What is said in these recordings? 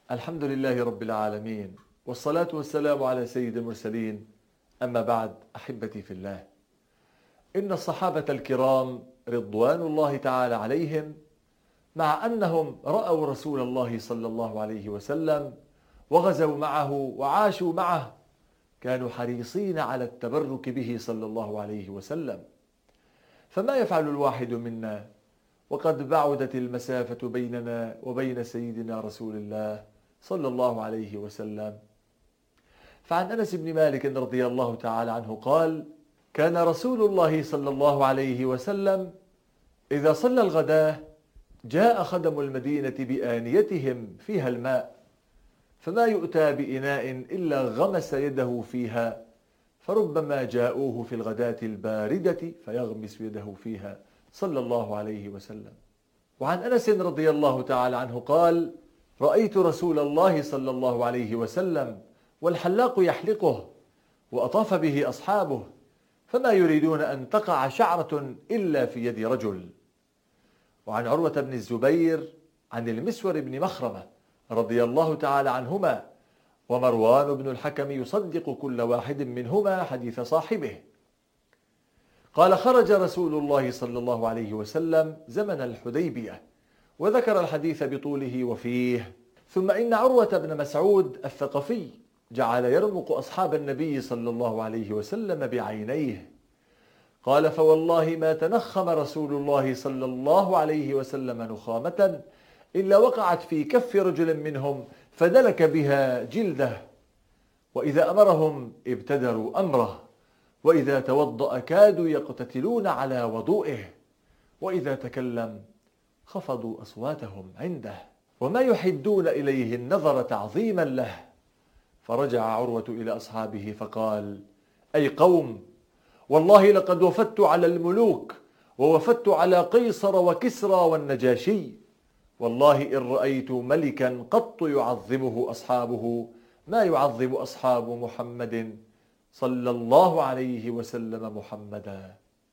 الحمد لله رب العالمين، والصلاة والسلام على سيد المرسلين. أما بعد، أحبتي في الله، إن الصحابة الكرام رضوان الله تعالى عليهم مع أنهم رأوا رسول الله صلى الله عليه وسلم وغزوا معه وعاشوا معه، كانوا حريصين على التبرك به صلى الله عليه وسلم. فما يفعل الواحد منا وقد بعدت المسافة بيننا وبين سيدنا رسول الله صلى الله عليه وسلم؟ فعن أنس بن مالك رضي الله تعالى عنه قال: كان رسول الله صلى الله عليه وسلم إذا صلى الغداة جاء خدم المدينة بآنيتهم فيها الماء، فما يؤتى بإناء إلا غمس يده فيها، فربما جاءوه في الغداة الباردة فيغمس يده فيها صلى الله عليه وسلم. وعن أنس رضي الله تعالى عنه قال: رأيت رسول الله صلى الله عليه وسلم والحلاق يحلقه وأطاف به أصحابه، فما يريدون أن تقع شعرة إلا في يد رجل. وعن عروة بن الزبير عن المسور بن مخرمة رضي الله تعالى عنهما، ومروان بن الحكم يصدق كل واحد منهما حديث صاحبه، قال: خرج رسول الله صلى الله عليه وسلم زمن الحديبية، وذكر الحديث بطوله وفيه. ثم إن عروة بن مسعود الثقفي جعل يرمق أصحاب النبي صلى الله عليه وسلم بعينيه، قال: فوالله ما تنخم رسول الله صلى الله عليه وسلم نخامة إلا وقعت في كف رجل منهم فدلك بها جلده، وإذا أمرهم ابتدروا أمره، وإذا توضأ كادوا يقتتلون على وضوئه، وإذا تكلم خفضوا أصواتهم عنده، وما يحدون إليه النظر تعظيما له. فرجع عروة إلى أصحابه فقال: أي قوم، والله لقد وفدت على الملوك، ووفدت على قيصر وكسرى والنجاشي، والله إن رأيت ملكا قط يعظمه أصحابه ما يعظم أصحاب محمد صلى الله عليه وسلم محمدا.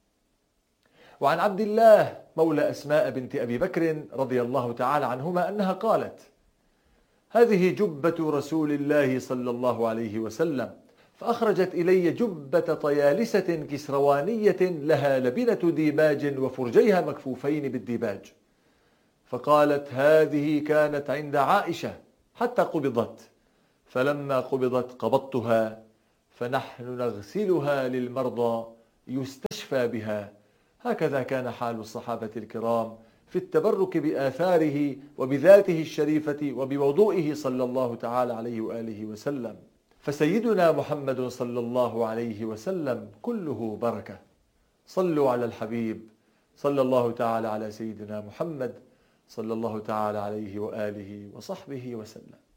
وعن عبد الله مولى أسماء بنت أبي بكر رضي الله تعالى عنهما أنها قالت: هذه جبة رسول الله صلى الله عليه وسلم، فأخرجت إلي جبة طيالسة كسروانية لها لبنة ديباج وفرجيها مكفوفين بالديباج، فقالت: هذه كانت عند عائشة حتى قبضت، فلما قبضت قبضتها، فنحن نغسلها للمرضى يستشفى بها. هكذا كان حال الصحابة الكرام في التبرك بآثاره وبذاته الشريفة وبوضوئه صلى الله تعالى عليه وآله وسلم. فسيدنا محمد صلى الله عليه وسلم كله بركة. صلوا على الحبيب صلى الله تعالى على سيدنا محمد صلى الله تعالى عليه وآله وصحبه وسلم.